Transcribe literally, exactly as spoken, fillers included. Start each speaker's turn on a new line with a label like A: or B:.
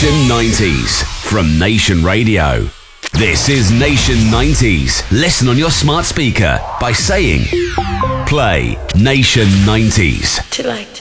A: Nation nineties from Nation Radio. This is Nation nineties. Listen on your smart speaker by saying, play Nation nineties.
B: Too late.